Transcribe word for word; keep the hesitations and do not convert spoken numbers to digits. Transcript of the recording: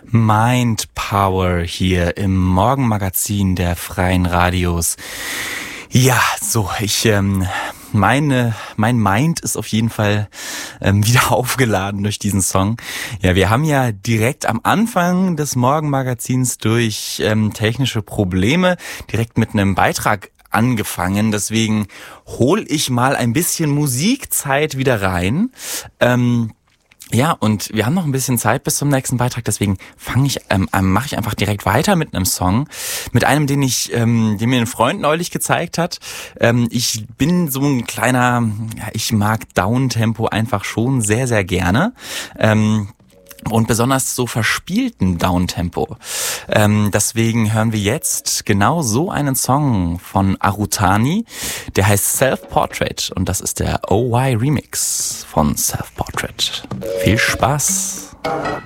Mind Power hier im Morgenmagazin der Freien Radios. Ja, so, ich, ähm, meine, mein Mind ist auf jeden Fall ähm, wieder aufgeladen durch diesen Song. Ja, wir haben ja direkt am Anfang des Morgenmagazins durch ähm, technische Probleme direkt mit einem Beitrag angefangen. Deswegen hol ich mal ein bisschen Musikzeit wieder rein. Ähm, Ja, und wir haben noch ein bisschen Zeit bis zum nächsten Beitrag, deswegen fange ich, ähm, mache ich einfach direkt weiter mit einem Song, mit einem, den ich, ähm, den mir ein Freund neulich gezeigt hat. Ähm, ich bin so ein kleiner, ja, ich mag Downtempo einfach schon sehr, sehr gerne. Ähm, Und besonders so verspielten Downtempo. Ähm, deswegen hören wir jetzt genau so einen Song von Arutani. Der heißt Self-Portrait und das ist der O Y Remix von Self-Portrait. Viel Spaß!